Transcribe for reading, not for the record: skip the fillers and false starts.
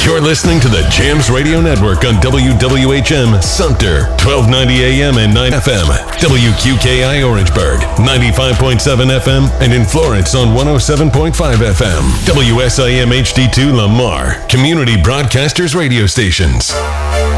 You're listening to the Jams Radio Network on WWHM Sumter, 1290 AM and 9 FM. WQKI Orangeburg, 95.7 FM, and in Florence on 107.5 FM. WSIM HD2 Lamar, Community Broadcasters Radio Stations.